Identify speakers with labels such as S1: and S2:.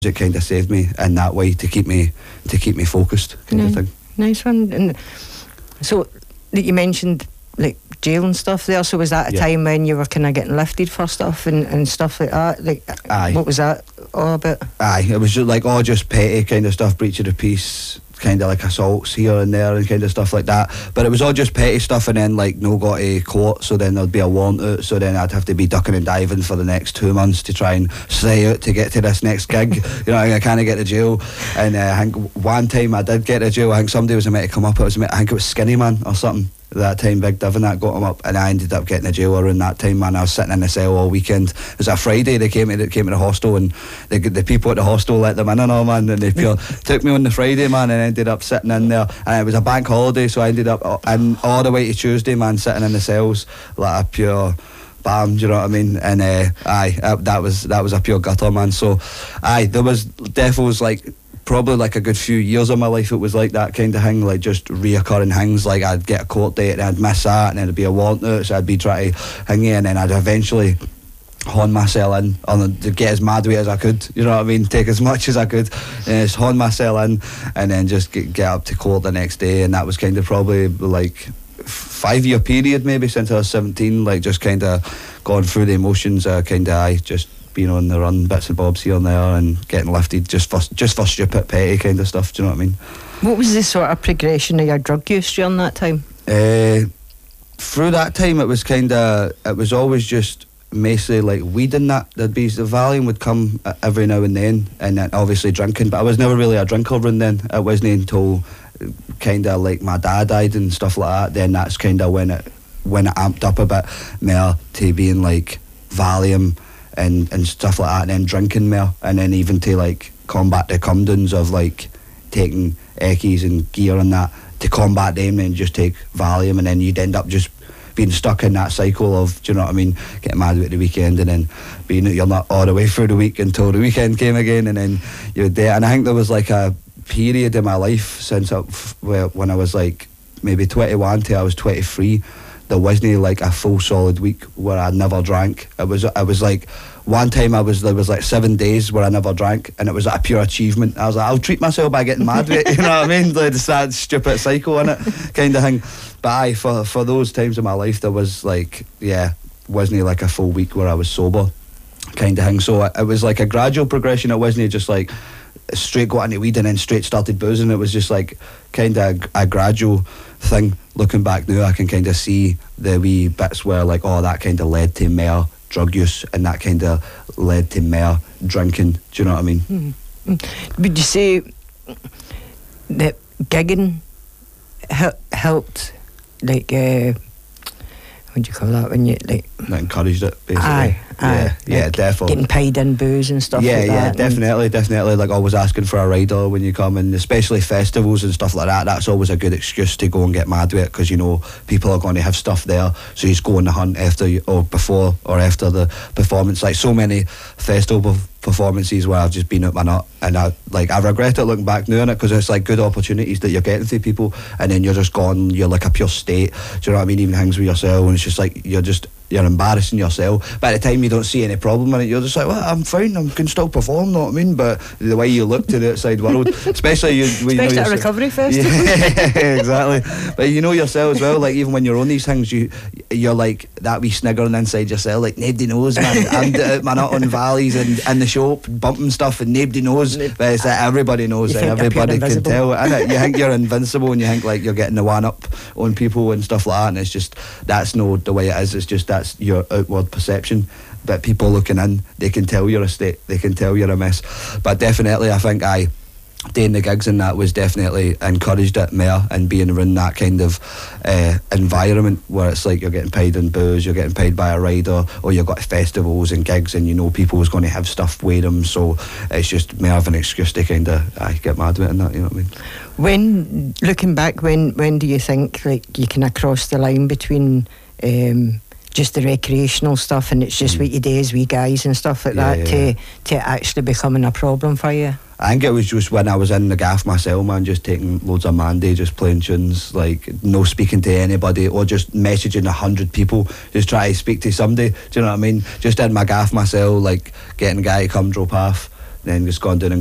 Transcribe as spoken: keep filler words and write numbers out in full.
S1: it kind of saved me in that way to keep me to keep me focused, kind
S2: no,
S1: of thing.
S2: Nice one. And so that you mentioned like jail and stuff there, so was that a
S1: yeah.
S2: time when you were kind of getting lifted for stuff and, and stuff like that? Like,
S1: aye.
S2: What was that all about?
S1: Aye, it was just like all just petty kind of stuff, breach of the peace, kind of like assaults here and there and kind of stuff like that, but it was all just petty stuff, and then like no got to court, so then there'd be a warrant out, so then I'd have to be ducking and diving for the next two months to try and stay out to get to this next gig. You know, I kind of get to jail, and uh, I think one time I did get to jail, I think somebody was meant to come up, it was I think it was Skinny Man or something that time, Big Divin that got him up, and I ended up getting to jail around that time, man. I was sitting in the cell all weekend. It was a Friday, they came to, they came to the hostel, and the, the people at the hostel let them in and all, man, and they pure, took me on the Friday, man, and ended up sitting in there, and it was a bank holiday, so I ended up in all the way to Tuesday, man, sitting in the cells like a pure bam, do you know what I mean? And uh, aye, uh, that was that was a pure gutter, man. So aye, there was defos like probably like a good few years of my life it was like that kind of thing, like just reoccurring things, like I'd get a court date and I'd miss that, and then it'd be a warrant out, so I'd be trying to hang in, and then I'd eventually hone myself in on to get as mad with it as I could, you know what I mean, take as much as I could, and just hone myself in, and then just get, get up to court the next day. And that was kind of probably like five year period maybe since I was seventeen, like just kind of going through the emotions, uh, kind of I just being on the run, bits and bobs here and there, and getting lifted just for just for stupid petty kind of stuff, do you know what I mean?
S2: What was the sort of progression of your drug use during that time?
S1: Uh, through that time it was kind of, it was always just mostly like weed and that. There'd be, the Valium would come every now and then, and then obviously drinking, but I was never really a drinker around then. It wasn't until kind of like my dad died and stuff like that, then that's kind of when it when it amped up a bit more to being like Valium and, and stuff like that, and then drinking more, and then even to like combat the come downs of like taking eckies and gear and that, to combat them and just take Valium, and then you'd end up just being stuck in that cycle of, do you know what I mean, getting mad at the weekend, and then being you're not all the way through the week until the weekend came again, and then you were there. And I think there was like a period in my life since I, when I was like maybe twenty-one till I was twenty-three, there wasn't like a full solid week where I never drank. It was I was like one time I was there was like seven days where I never drank, and it was like a pure achievement. I was like, I'll treat myself by getting mad with it, you know what I mean? Like it's that stupid cycle in it kind of thing. But aye, for for those times in my life there was like, yeah, wasn't like a full week where I was sober kind of thing. So it, it was like a gradual progression. It wasn't just like straight got into weed and then straight started boozing. It was just like kind of a, a gradual thing. Looking back now, I can kind of see the wee bits where like, oh, that kind of led to more drug use, and that kind of led to more drinking. Do you know what I mean?
S2: Mm-hmm. Would you say that gigging hel- helped, like, uh, what do you call that when you like?
S1: That encouraged it, basically.
S2: Aye, aye.
S1: Yeah, yeah,
S2: like
S1: definitely.
S2: Getting paid in booze and stuff
S1: yeah,
S2: like
S1: yeah,
S2: that.
S1: Yeah, definitely, definitely. Like always asking for a rider when you come, and especially festivals and stuff like that. That's always a good excuse to go and get mad with it, because you know people are going to have stuff there. So you just go on the hunt after you, or before or after the performance. Like so many festival performances where I've just been at my nut, and I like I regret it looking back now on it, because it's like good opportunities that you're getting to people, and then you're just gone. You're like a pure state. Do you know what I mean? Even things with yourself, and it's just like you're just. You're embarrassing yourself. But at the time you don't see any problem in it. You're just like, well, I'm fine, I can still perform, know what I mean? But the way you look to the outside world, especially you,
S2: especially
S1: you know
S2: at a
S1: yourself,
S2: recovery festival.
S1: Yeah, exactly. But you know yourself as well, like even when you're on these things, you, you're like that wee sniggering inside yourself, like nobody knows, man. I'm out my nut on valleys and in the show bumping stuff, and nobody knows. But it's like everybody knows, and everybody can tell. And you think you're invincible, and you think like you're getting the one up on people and stuff like that, and it's just, that's no the way it is. It's just, that's your outward perception, but people looking in, they can tell you're a state, they can tell you're a mess. But definitely I think I doing the gigs and that was definitely encouraged it more, and being around that kind of uh, environment where it's like you're getting paid in booze, you're getting paid by a rider, or you've got festivals and gigs, and you know people is going to have stuff with them, so it's just more of an excuse to kind of uh, get mad with it and that, you know what I mean?
S2: When looking back, when when do you think like you kind of cross the line between um just the recreational stuff and it's just mm. what you do as wee guys and stuff like
S1: yeah,
S2: that
S1: yeah.
S2: to to actually becoming a problem for you?
S1: I think it was just when I was in the gaff myself, man, just taking loads of Mandy, just playing tunes, like no speaking to anybody, or just messaging a hundred people, just try to speak to somebody, do you know what I mean? Just in my gaff myself, like getting a guy to come drop off, then just gone down and